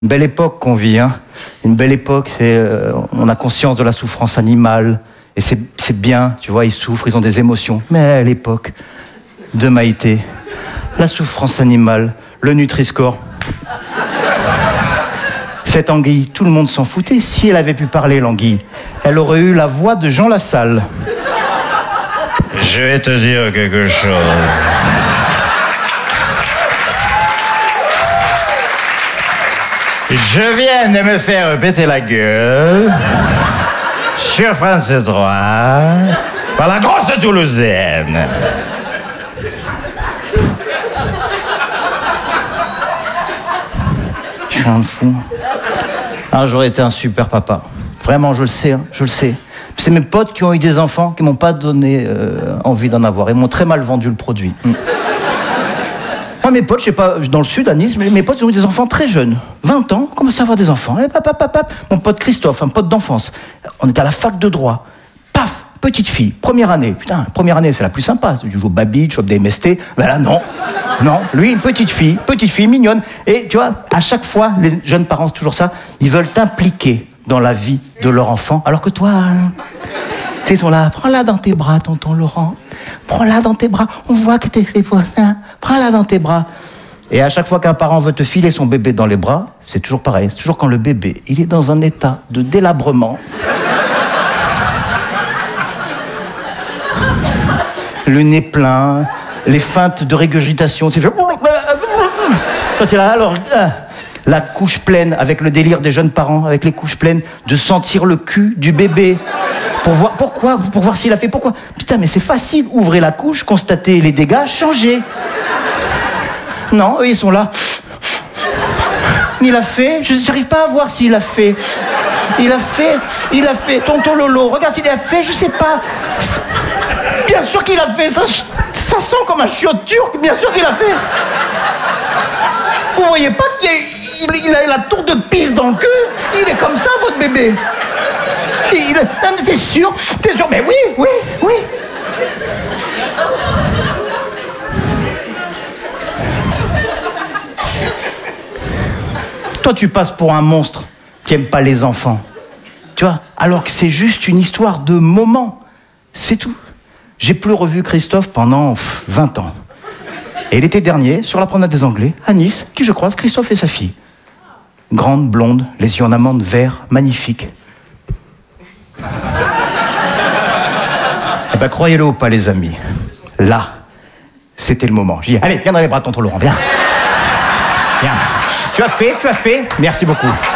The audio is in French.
Une belle époque qu'on vit, hein. Une belle époque, on a conscience de la souffrance animale. Et c'est bien, tu vois, ils souffrent, ils ont des émotions. Mais à l'époque de Maïté, la souffrance animale, le Nutri-Score. Cette anguille, tout le monde s'en foutait. Si elle avait pu parler, l'anguille, elle aurait eu la voix de Jean Lassalle. Je vais te dire quelque chose. Je viens de me faire péter la gueule sur France 3 par la grosse Toulousaine. Je suis un fou. Ah, j'aurais été un super papa. Vraiment, je le sais, hein, je le sais. C'est mes potes qui ont eu des enfants qui m'ont pas donné envie d'en avoir. Ils m'ont très mal vendu le produit. Moi, mes potes, je sais pas, dans le sud, à Nice, mais mes potes ils ont eu des enfants très jeunes. 20 ans, commencent à avoir des enfants. Et mon pote Christophe, un pote d'enfance. On était à la fac de droit. Paf, petite fille, première année. Putain, première année, c'est la plus sympa. Tu joues au Babi, tu chopes des MST. Ben là, non. Non, lui, une petite fille mignonne. Et tu vois, à chaque fois, les jeunes parents, c'est toujours ça, ils veulent t'impliquer dans la vie de leur enfant. Alors que toi, tu sais, ils sont là, prends-la dans tes bras, tonton Laurent. Prends-la dans tes bras. On voit que t'es fait pour ça. Prends-la dans tes bras. Et à chaque fois qu'un parent veut te filer son bébé dans les bras, c'est toujours pareil. C'est toujours quand le bébé, il est dans un état de délabrement. Le nez plein, les feintes de régurgitation. Tu fais... Quand tu es là, alors... La couche pleine, avec le délire des jeunes parents, avec les couches pleines, de sentir le cul du bébé. Pour voir pourquoi, pour voir s'il a fait pourquoi. Putain, mais c'est facile. Ouvrez la couche, constatez les dégâts, changez. Non, eux, ils sont là. Il a fait, je n'arrive pas à voir s'il a fait. Il a fait. Tonton Lolo, regarde s'il a fait, je sais pas. Bien sûr qu'il a fait, ça sent comme un chiotte turc, bien sûr qu'il a fait. Vous voyez pas qu'il a la tour de pisse dans le cul? Il est comme ça, votre bébé. C'est sûr, mais oui. Toi, tu passes pour un monstre qui aime pas les enfants. Tu vois, alors que c'est juste une histoire de moment. C'est tout. J'ai plus revu Christophe pendant 20 ans. Et l'été dernier, sur la promenade des Anglais, à Nice, qui je croise, Christophe et sa fille. Grande, blonde, les yeux en amande verts, magnifique. Eh ben, croyez-le ou pas, les amis, là, c'était le moment. J'ai dit, allez, viens dans les bras de tonton Laurent, viens. Viens. Tu as fait, merci beaucoup.